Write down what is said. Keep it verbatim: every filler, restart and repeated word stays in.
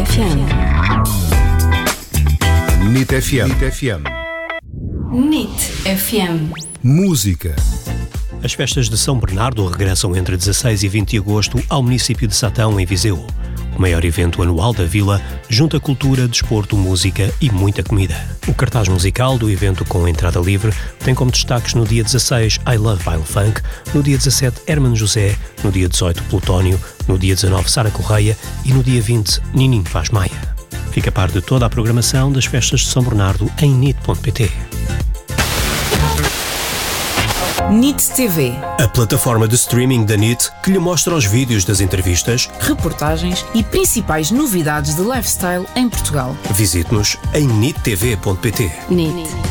F M. N I T F M. N I T F M. N I T F M. Música. As festas de São Bernardo regressam entre dezasseis e vinte de agosto ao município de Satão, em Viseu. O maior evento anual da vila junta cultura, desporto, música e muita comida. O cartaz musical do evento com entrada livre tem como destaques no dia dezasseis I Love Baile Funk, no dia dezassete Hermano José, no dia dezoito Plutónio, no dia dezanove Sara Correia e no dia vinte Nininho Faz Maia. Fica a par de toda a programação das festas de São Bernardo em N I T ponto P T. N I T T V, A plataforma de streaming da N I T que lhe mostra os vídeos das entrevistas, reportagens e principais novidades de lifestyle em Portugal. visite-nos em N I T T V ponto P T. N I T.